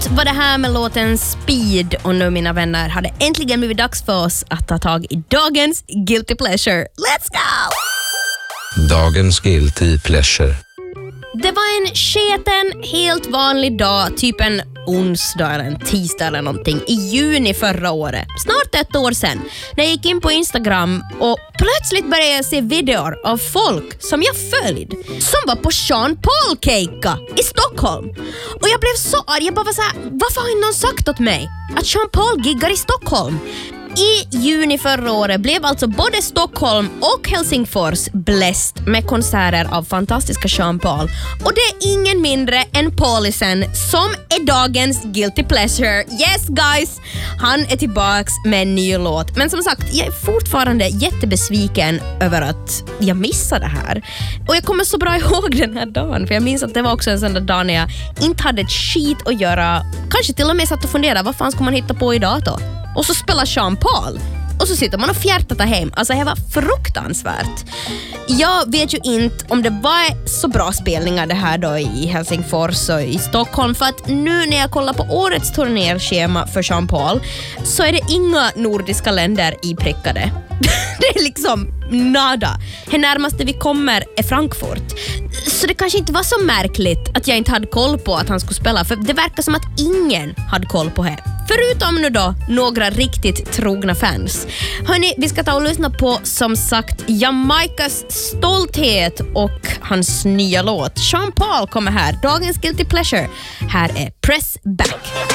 Gott var det här med låten Speed och nu mina vänner har det äntligen blivit dags för oss att ta tag i dagens Guilty Pleasure. Let's go! Dagens Guilty Pleasure. Det var en sketen, helt vanlig dag, typ en onsdag eller en tisdag eller någonting i juni förra året. Snart ett år sedan. När jag gick in på Instagram och plötsligt började jag se videor av folk som jag följde som var på Sean Paul-kejka i Stockholm. Och jag blev så arg. Jag bara var så här, varför har inte någon sagt åt mig att Sean Paul giggar i Stockholm? I juni förra året blev alltså både Stockholm och Helsingfors bläst med konserter av fantastiska Sean Paul. Och det är ingen mindre än Paulisen som är dagens Guilty Pleasure. Yes guys! Han är tillbaks med en ny låt. Men som sagt, jag är fortfarande jättebesviken över att jag missade det här. Och jag kommer så bra ihåg den här dagen. För jag minns att det var också en sån där dag när jag inte hade ett skit att göra. Kanske till och med satt och funderade, vad fan ska man hitta på idag då? Och så spelar Sean Paul. Och så sitter man och fjärtar hem. Alltså det var fruktansvärt. Jag vet ju inte om det var så bra spelningar det här då i Helsingfors och i Stockholm. För att nu när jag kollar på årets turnerschema för Sean Paul så är det inga nordiska länder i prickade. Det är liksom nada. Det närmaste vi kommer är Frankfurt. Så det kanske inte var så märkligt att jag inte hade koll på att han skulle spela. För det verkar som att ingen hade koll på det. Förutom nu då några riktigt trogna fans. Hörni, vi ska ta och lyssna på som sagt Jamaikas stolthet och hans nya låt. Sean Paul kommer här. Dagens Guilty Pleasure. Här är Press Back.